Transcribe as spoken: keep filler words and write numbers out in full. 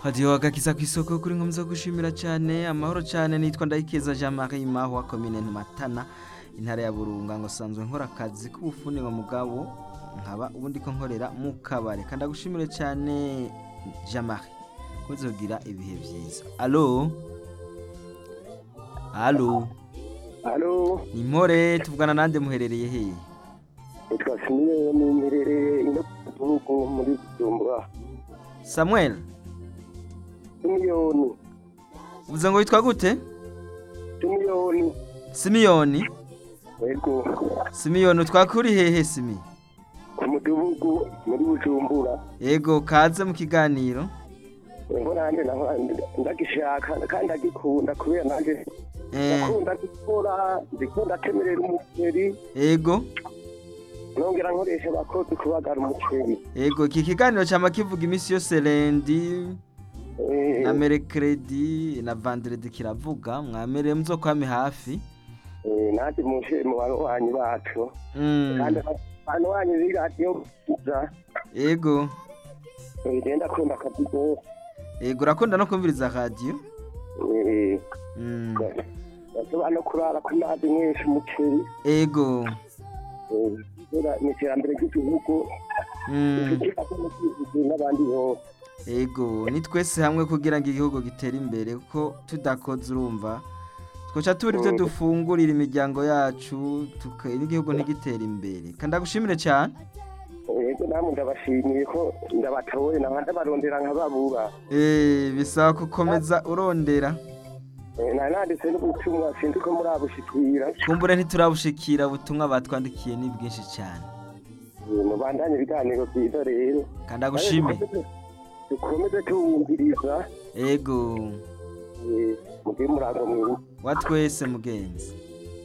hadiyo agakiza kw'isoko kuri nkomeza gushimira cyane amahoro cyane nitwa Ndayikeza Jean Marie Maho wa commune Matana intara ya Burunga ngo sanzwe nkora akazi k'ubufundi ngo mugabo nkaba ubundi ko nkorera mu kabare kandi agushimire cyane Jean Marie kuzogira ibihe byiza. Allo Allo Allo ni more tuvugana nande muherereye he? Etwa Simiyoni muherereye ino kuvugo muri Bujumbura. Samuel Simiyoni uvuze ngo witwa gute? Simiyoni Simiyoni Ego Simiyoni twakuri hehe Simi? ku mudugudu muri Bujumbura. Ego kaze mu kiganiro. Ngo nande ndagishaka kandi agikunda kubera nanje ndakunda gukora ndikunda kemerera umuceri. Ego nongera nkoresha abakozi kubagara umuceri. Ego iki kiganiro cyama kivuga imisi yose lendi na mercredi na vendredi kiravuga mwamere muzokwame hafi. Eh nati mushe mu bantu bacu. Mm. Kandi abantu wanyu bigatiyo kuza. Ego Ngenda kunda kabigo. Ego urakunda no kumviriza radio? Eh Mm. Bashobora no kurara ku mazi mwinshi umuceri. Ego Ora ni iterambere ry'igihugu. Mm. N'abandi bo. Ego ni twese hamwe kugira ngo igihugu gitere imbere kuko tudakoze urumva twoca turi byo dufungurira imiryango yacu tukaira igihugu ntigitera imbere kandi agushimire cyane. Ego namwe ndabashimiye ko ndabatoye nabandi barondera nkababura. Eh bisaba gukomeza urondera. Eh nananditse n'ubutumwa sinzi ko muri abushikira. Kumbure ntiturabushikira ubutumwa batwandikiye ni bwinshi cyane. Mubandanye ibiganiro byiza rero. Kandi agushimire. Dukomeze tuwumviriza. Ego Eh mugiye murago mwiza. watwese mugenzi.